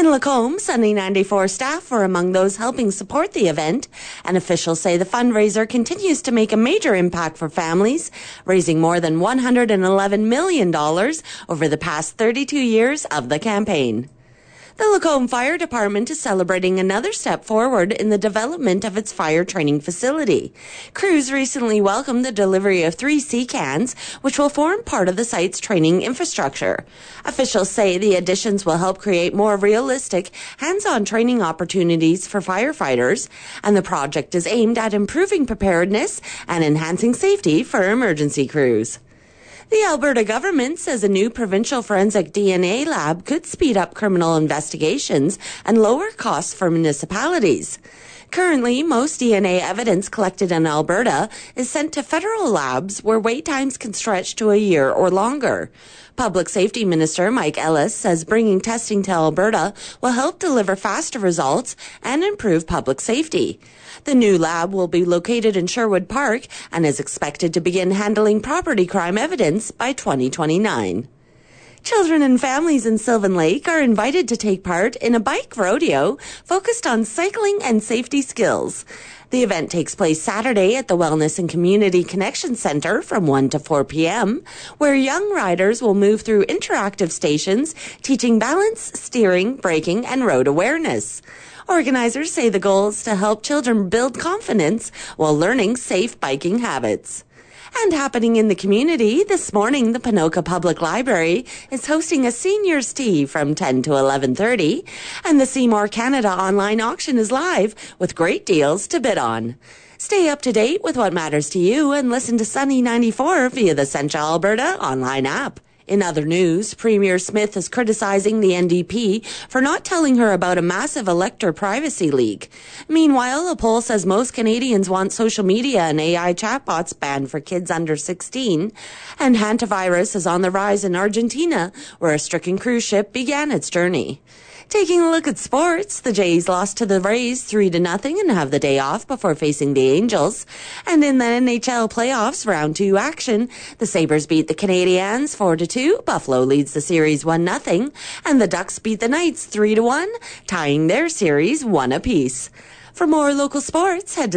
In Lacombe, Sunny 94 staff were among those helping support the event, and officials say the fundraiser continues to make a major impact for families, raising more than $111 million over the past 32 years of the campaign. The Lacombe Fire Department is celebrating another step forward in the development of its fire training facility. Crews recently welcomed the delivery of 3 C-cans, which will form part of the site's training infrastructure. Officials say the additions will help create more realistic, hands-on training opportunities for firefighters, and the project is aimed at improving preparedness and enhancing safety for emergency crews. The Alberta government says a new provincial forensic DNA lab could speed up criminal investigations and lower costs for municipalities. Currently, most DNA evidence collected in Alberta is sent to federal labs where wait times can stretch to a year or longer. Public Safety Minister Mike Ellis says bringing testing to Alberta will help deliver faster results and improve public safety. The new lab will be located in Sherwood Park and is expected to begin handling property crime evidence by 2029. Children and families in Sylvan Lake are invited to take part in a bike rodeo focused on cycling and safety skills. The event takes place Saturday at the Wellness and Community Connection Center from 1 to 4 p.m., where young riders will move through interactive stations teaching balance, steering, braking, and road awareness. Organizers say the goal is to help children build confidence while learning safe biking habits. And happening in the community, this morning the Ponoka Public Library is hosting a seniors tea from 10 to 11:30, and the Seymour Canada online auction is live with great deals to bid on. Stay up to date with what matters to you and listen to Sunny 94 via the Central Alberta online app. In other news, Premier Smith is criticizing the NDP for not telling her about a massive elector privacy leak. Meanwhile, a poll says most Canadians want social media and AI chatbots banned for kids under 16. And hantavirus is on the rise in Argentina, where a stricken cruise ship began its journey. Taking a look at sports, the Jays lost to the Rays 3-0 and have the day off before facing the Angels. And in the NHL playoffs round 2 action, the Sabres beat the Canadiens 4-2, Buffalo leads the series 1-0, and the Ducks beat the Knights 3-1, tying their series 1 apiece. For more local sports, head to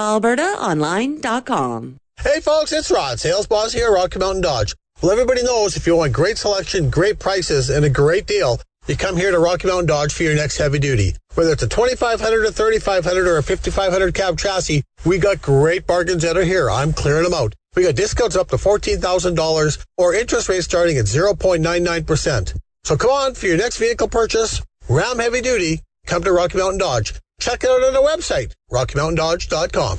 centralalbertaonline.com. Hey folks, it's Rod, sales boss here at Rocky Mountain Dodge. Well, everybody knows if you want great selection, great prices, and a great deal, you come here to Rocky Mountain Dodge for your next heavy duty. Whether it's a 2500, a 3500, or a 5500 cab chassis, we got great bargains that are here. I'm clearing them out. We got discounts up to $14,000 or interest rates starting at 0.99%. So come on for your next vehicle purchase. Ram heavy duty. Come to Rocky Mountain Dodge. Check it out on our website, RockyMountainDodge.com.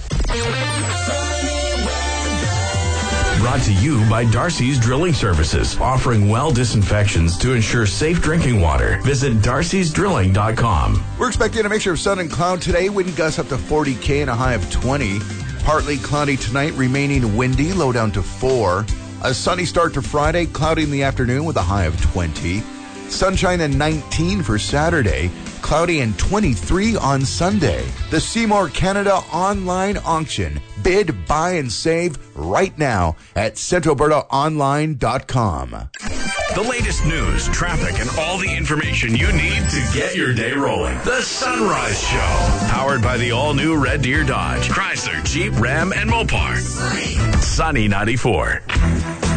Brought to you by Darcy's Drilling Services, offering well disinfections to ensure safe drinking water. Visit darcysdrilling.com. We're expecting a mixture of sun and cloud today. Wind gusts up to 40 and a high of 20. Partly cloudy tonight, remaining windy, low down to 4. A sunny start to Friday, cloudy in the afternoon with a high of 20. Sunshine and 19 for Saturday. Cloudy and 23 on Sunday. The Seymour Canada online auction. Bid, buy, and save right now at centralalbertaonline.com. The latest news, traffic, and all the information you need to get your day rolling. The Sunrise Show. Powered by the all-new Red Deer Dodge, Chrysler, Jeep, Ram, and Mopar. Sunny 94.